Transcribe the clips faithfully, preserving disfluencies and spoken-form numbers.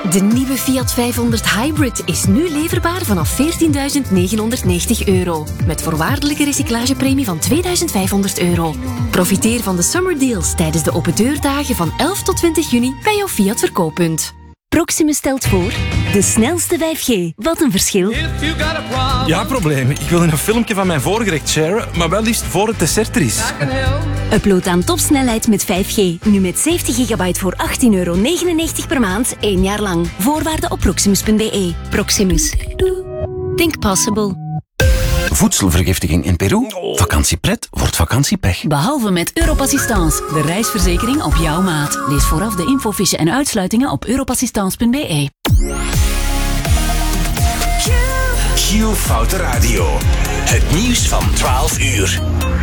De nieuwe Fiat vijfhonderd Hybrid is nu leverbaar vanaf veertienduizend negenhonderdnegentig euro. Met voorwaardelijke recyclagepremie van tweeduizend vijfhonderd euro. Profiteer van de summer deals tijdens de open deurdagen van elf tot twintig juni bij jouw Fiat verkooppunt. Proximus stelt voor de snelste vijf G. Wat een verschil. Ja, probleem. Ik wil een filmpje van mijn voorgerecht sharen, maar wel liefst voor het dessert er is. Upload aan topsnelheid met vijf G. Nu met zeventig gigabyte voor achttien euro negenennegentig per maand, één jaar lang. Voorwaarden op proximus punt b e. Proximus. Think possible. Voedselvergiftiging in Peru? Vakantiepret wordt vakantiepech. Behalve met Europassistance, de reisverzekering op jouw maat. Lees vooraf de infofiche en uitsluitingen op europassistance punt b e. Q Foute Radio. Het nieuws van twaalf uur.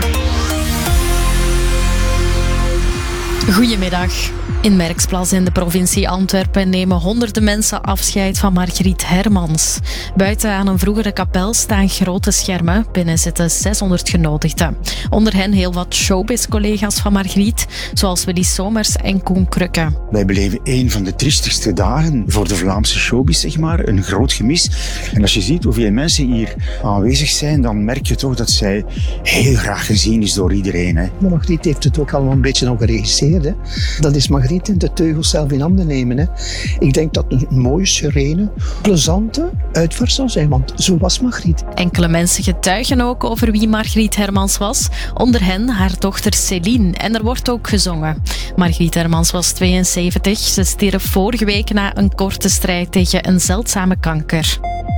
Goedemiddag. In Merksplas in de provincie Antwerpen nemen honderden mensen afscheid van Margriet Hermans. Buiten aan een vroegere kapel staan grote schermen. Binnen zitten zeshonderd genodigden. Onder hen heel wat showbiz-collega's van Margriet, zoals Willy Somers en Koen Krukke. Wij beleven een van de triestigste dagen voor de Vlaamse showbiz, zeg maar. Een groot gemis. En als je ziet hoeveel mensen hier aanwezig zijn, dan merk je toch dat zij heel graag gezien is door iedereen. Hè. Maar Margriet heeft het ook allemaal een beetje al geregisseerd. Hè. Dat is Margriet in de teugels zelf in handen nemen. Hè. Ik denk dat het een mooie, serene, plezante uitvaart zou zijn, want zo was Margriet. Enkele mensen getuigen ook over wie Margriet Hermans was. Onder hen haar dochter Céline. En er wordt ook gezongen. Margriet Hermans was tweeënzeventig. Ze stierf vorige week na een korte strijd tegen een zeldzame kanker.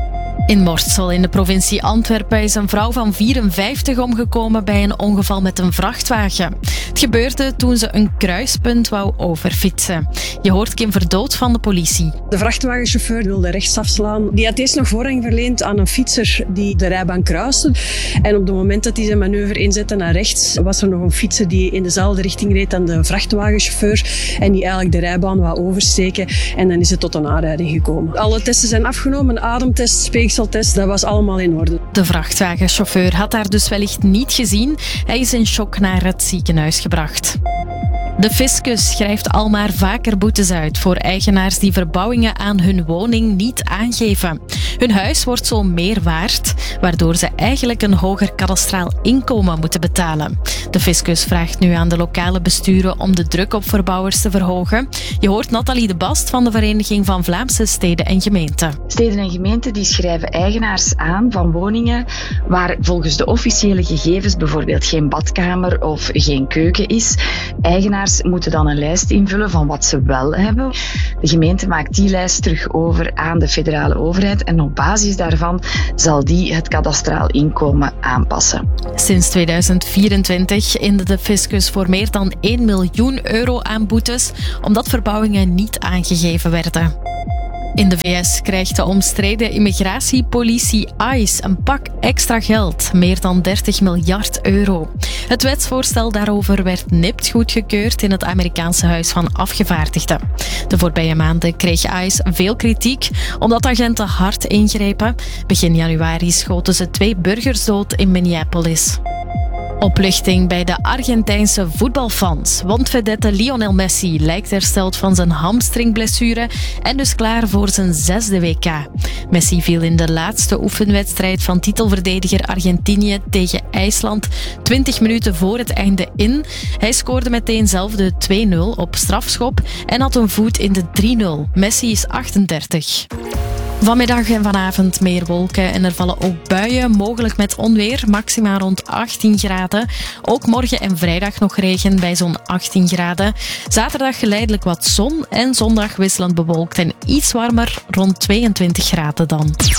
In Mortsel in de provincie Antwerpen is een vrouw van vierenvijftig omgekomen bij een ongeval met een vrachtwagen. Het gebeurde toen ze een kruispunt wou overfietsen. Je hoort Kim Verdood van de politie. De vrachtwagenchauffeur wilde rechtsafslaan. Die had eerst nog voorrang verleend aan een fietser die de rijbaan kruiste. En op het moment dat hij zijn manoeuvre inzette naar rechts, was er nog een fietser die in dezelfde richting reed dan de vrachtwagenchauffeur en die eigenlijk de rijbaan wou oversteken. En dan is het tot een aanrijding gekomen. Alle testen zijn afgenomen, een ademtest, speekseltest, dat was allemaal in orde. De vrachtwagenchauffeur had haar dus wellicht niet gezien. Hij is in shock naar het ziekenhuis gebracht. De fiscus schrijft al maar vaker boetes uit voor eigenaars die verbouwingen aan hun woning niet aangeven. Hun huis wordt zo meer waard, waardoor ze eigenlijk een hoger kadastraal inkomen moeten betalen. De fiscus vraagt nu aan de lokale besturen om de druk op verbouwers te verhogen. Je hoort Nathalie de Bast van de Vereniging van Vlaamse Steden en Gemeenten. Steden en gemeenten die schrijven eigenaars aan van woningen waar volgens de officiële gegevens bijvoorbeeld geen badkamer of geen keuken is. Eigenaars moeten dan een lijst invullen van wat ze wel hebben. De gemeente maakt die lijst terug over aan de federale overheid en op basis daarvan zal die het kadastraal inkomen aanpassen. Sinds tweeduizend vierentwintig inde de fiscus voor meer dan één miljoen euro aan boetes omdat verbouwingen niet aangegeven werden. In de V S krijgt de omstreden immigratiepolitie ICE een pak extra geld, meer dan dertig miljard euro. Het wetsvoorstel daarover werd nipt goedgekeurd in het Amerikaanse Huis van Afgevaardigden. De voorbije maanden kreeg ICE veel kritiek omdat agenten hard ingrepen. Begin januari schoten ze twee burgers dood in Minneapolis. Opluchting bij de Argentijnse voetbalfans. Want vedette Lionel Messi lijkt hersteld van zijn hamstringblessure en dus klaar voor zijn zesde W K. Messi viel in de laatste oefenwedstrijd van titelverdediger Argentinië tegen IJsland twintig minuten voor het einde in. Hij scoorde meteen zelf de twee nul op strafschop en had een voet in de drie nul. Messi is achtendertig. Vanmiddag en vanavond meer wolken en er vallen ook buien, mogelijk met onweer, maxima rond achttien graden. Ook morgen en vrijdag nog regen bij zo'n achttien graden. Zaterdag geleidelijk wat zon en zondag wisselend bewolkt en iets warmer, rond tweeëntwintig graden dan.